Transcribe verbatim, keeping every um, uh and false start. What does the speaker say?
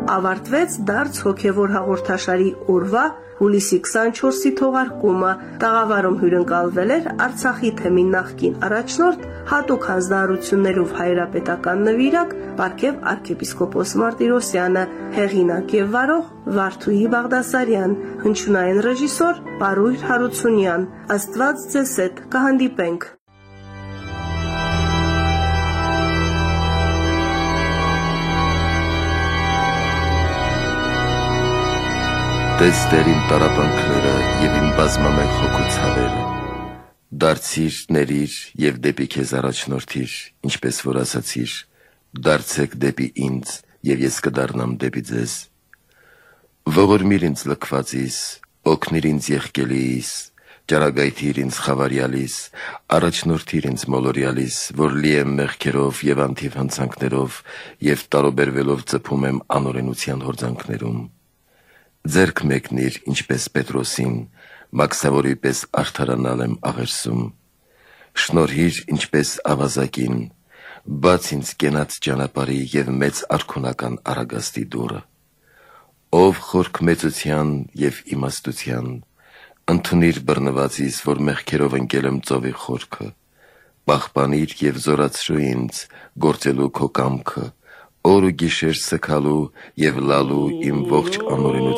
ավարտվեց դարձ հոգևոր հաղորդաշարի օրվա հուլիսի քսանչորսի թողարկումը։ Տաղավարում հյուրընկալվել էր Արցախի թեմի նախկին առաջնորդ, հատուկ հանձնարարություններով հայրապետական նվիրակ Պարքև arczepiskopos Martirosyan-ը, հեղինակ եւ վարող Վարդուհի Բաղդասարյան, հնչյունային ռեժիսոր Պարույր Հարությունյան։ Աստված ձեզ հետ, կհանդիպենք։ Տես Տեր իմ տառապանքները և իմ բազմամեկ հոգու ցավերը, դարձիր, ներիր և դեպի քեզ առաջնորդիր, ինչպես որ ասացիր, դարձեք դեպի ինձ և ես կդառնամ դեպի ձեզ։ Ողորմիր ինձ լքվածիս, օգնիր ինձ եղկելիս, ճարագայթիր ինձ խավարյալիս, առաջնորդիր ինձ մոլորյալիս, որ լի եմ մեղքերով և անթիվ հանցանքներով և տարոբերվելով ծփում եմ անօրենության հորձանքներում։ Ձեռք մեկնիր, ինչպես Պետրոսին, մաքսավորի պես արդարանալ եմ աղերսում, շնորհիր, ինչպես ավազակին, բաց ինձ կենաց ճանապարհի և մեծ արքունական առագաստի դուռը, ով խորք մեծության և իմաստության, ընդունիր բռնվածիս, որ մեղքերով ընկել եմ ծովի խորքը, պահպանիր և զորացրու ինձ, գործելու քո կամքը, օր ու գիշեր սգալու և լալու իմ ողջ անօրենության